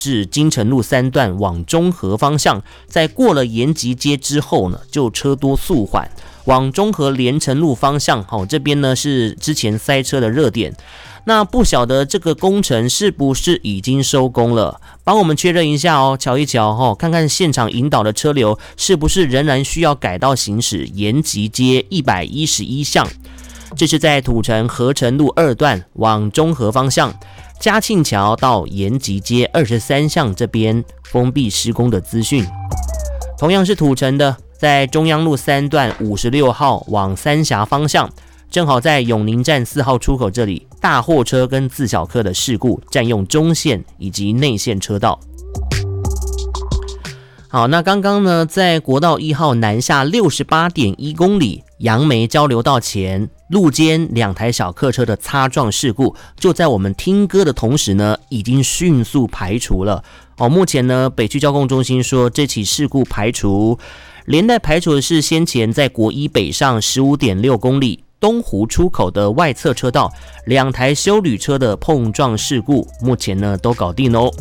是金城路3段往中和方向，在过了延吉街之后呢，就车多速缓，往中和连城路方向，这边呢是之前塞车的热点。那不晓得这个工程是不是已经收工了？帮我们确认一下哦，瞧一瞧看看现场引导的车流是不是仍然需要改道行驶延吉街111巷。这是在土城合成路2段往中和方向，嘉庆桥到延吉街23巷这边封闭施工的资讯。同样是土城的，在中央路3段56号往三峡方向，正好在永宁站4号出口这里，大货车跟自小客的事故占用中线以及内线车道。好，那刚刚呢，在国道1号南下68.1公里杨梅交流道前，路肩2台小客车的擦撞事故，就在我们听歌的同时呢，已经迅速排除了。目前呢，北区交控中心说这起事故排除，连带排除的是先前在国一北上15.6公里东湖出口的外侧车道2台休旅车的碰撞事故，目前呢都搞定哦。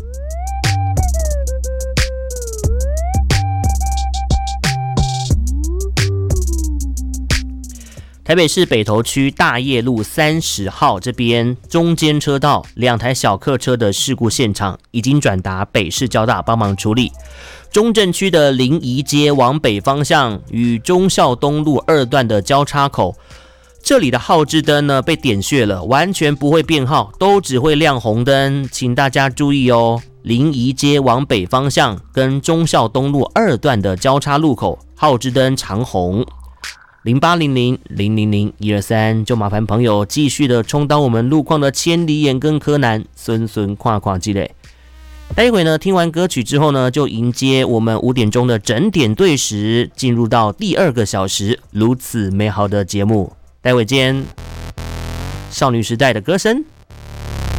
台北市北投区大业路30号这边中间车道2台小客车的事故现场已经转达北市交大帮忙处理。中正区的临沂街往北方向与忠孝东路2段的交叉口，这里的号志灯呢被点穴了，完全不会变号，都只会亮红灯，请大家注意哦。临沂街往北方向跟忠孝东路2段的交叉路口，号志灯长红。0800000123，就麻烦朋友继续的充当我们路况的千里眼跟柯南，孙跨积累。待会呢，听完歌曲之后呢，就迎接我们5点钟的整点对时，进入到第2个小时，如此美好的节目。待会见，少女时代的歌声。